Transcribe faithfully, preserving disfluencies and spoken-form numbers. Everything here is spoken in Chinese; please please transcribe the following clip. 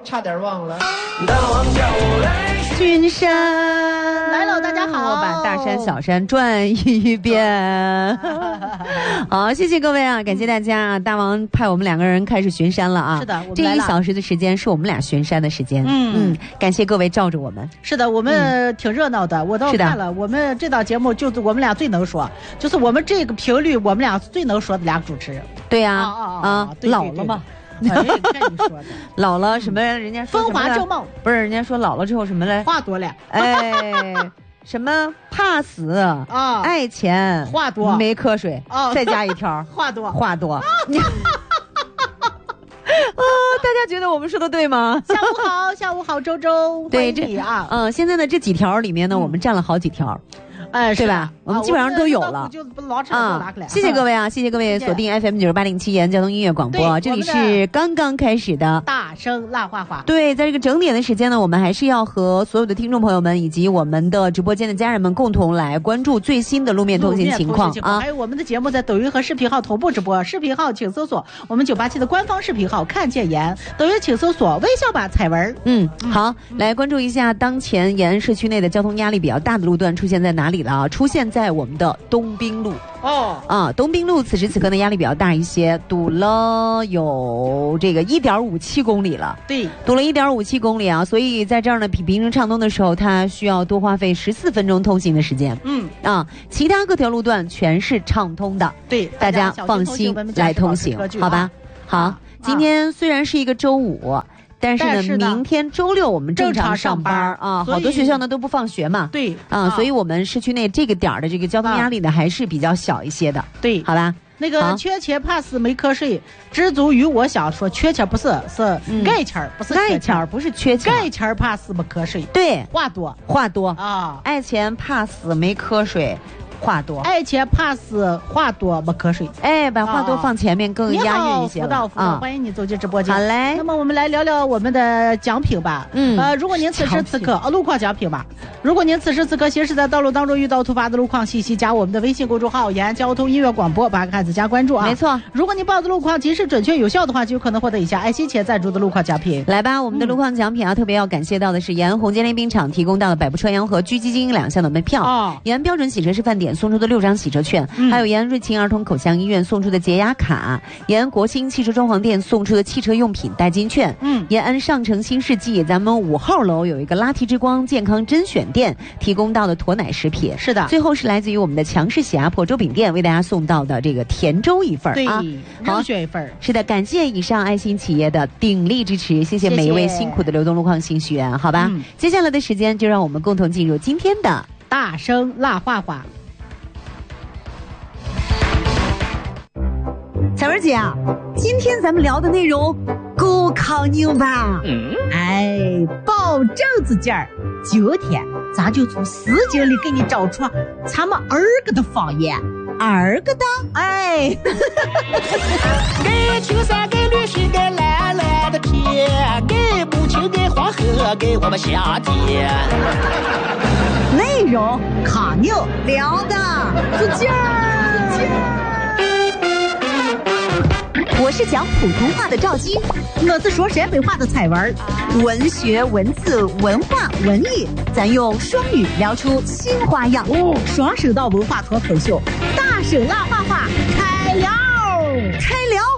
差点忘了。 君山来了，大家好， 我把大山小山转一遍。好，谢谢各位啊，感谢大家啊！大王派我们两个人开始巡山了啊！ 是的， 这一小时的时间是我们俩巡山的时间。嗯嗯，感谢各位罩着我们。 是的，我们挺热闹的，我倒看了，我们这档节目就是我们俩最能说，就是我们这个频率，我们俩最能说的俩主持人。 对呀， 啊啊，老了嘛。 哎，看你说的， 老了什么？人家说风华正茂， 不是人家说老了之后什么嘞？ 话多了， 哎，什么怕死啊， 爱钱， 话多， 没瞌睡， 哦， 再加一条， 话多， 话多。啊，大家觉得我们说的对吗？ 下午好，下午好，周周， 对这啊， 嗯，现在呢这几条里面呢，我们占了好几条。 哎， 对吧？我们基本上都有了啊！ 谢谢各位啊！谢谢各位锁定 F M 九十八点七延交通音乐广播，这里是刚刚开始的大声辣话话。 对，在这个整点的时间呢，我们还是要和所有的听众朋友们以及我们的直播间的家人们共同来关注最新的路面通行情况啊！ 还有我们的节目在抖音和视频号同步直播，视频号请搜索我们九八七的官方视频号看见延，抖音请搜索微笑吧彩文。 嗯，好，来关注一下当前延安市区内的交通压力比较大的路段出现在哪里了啊？出现在在我们的东滨路哦啊，东滨路此时此刻呢压力比较大一些，堵了有这个一点五七公里了。 对， 堵了一点五七公里啊，所以在这儿呢，比平时畅通的时候，它需要多花费十四分钟通行的时间。 嗯啊，其他各条路段全是畅通的。 对， 大家放心来通行，好吧？好，啊、今天虽然是一个周五。但是呢， 但是呢明天周六我们正常上班啊，好多学校呢都不放学嘛。 对啊，啊所以我们市区内这个点儿的这个交通压力呢、啊、还是比较小一些的。 对， 好吧。 那个缺钱怕死没瞌睡，知足于我想说缺钱不是是盖钱、嗯、不是盖钱不是缺钱， 盖钱怕死没瞌睡。 对， 话多话多啊， 爱钱怕死没瞌睡。话多， 爱钱怕死，话多没瞌睡。 哎，把话多放前面更押韵一些了。你好，辅导辅导、啊，欢迎你走进直播间。 好嘞。 那么我们来聊聊我们的奖品吧。 嗯， 呃，如果您此时此刻，呃，路况奖品吧。如果您此时此刻行驶在道路当中遇到突发的路况信息，加我们的微信公众号“延安交通音乐广播”，八个汉字加关注啊。 没错。 如果您报的路况及时、准确、有效的话，就有可能获得以下爱心钱赞助的路况奖品。 来吧，我们的路况奖品啊，嗯、特别要感谢到的是延安红尖联冰场提供到的百步穿杨和狙击精英两项的门票。 哦。 延安标准洗车示范点送出的六张洗车券，嗯、还有延安瑞琴儿童口腔医院送出的洁牙卡，延安国兴汽车装潢店送出的汽车用品代金券， 嗯， 延安上城新世纪咱们五号楼有一个拉提之光健康甄选店提供到的驼奶食品， 是的， 最后是来自于我们的强势喜压迫粥饼店为大家送到的这个甜粥一份啊， 好选一份。 是的，感谢以上爱心企业的鼎力支持，谢谢每一位辛苦的流动路况信息员，好吧、嗯，接下来的时间就让我们共同进入今天的大声辣话话。 彩文姐啊，今天咱们聊的内容够康宁吧？ 嗯，哎，保证子劲儿。今天咱就从诗经里给你找出咱们二个的方言，二个的，哎， 给青山，给绿水，给蓝蓝的天，给母亲，给黄河，给我们夏天。 内容康宁聊的子劲儿。 我是讲普通话的赵姬， 我是说陕北话的彩文。 文学、文字、文化、文艺，咱用双语聊出新花样。 哦，双声道文化脱口秀，大声辣话话，开聊， 开聊。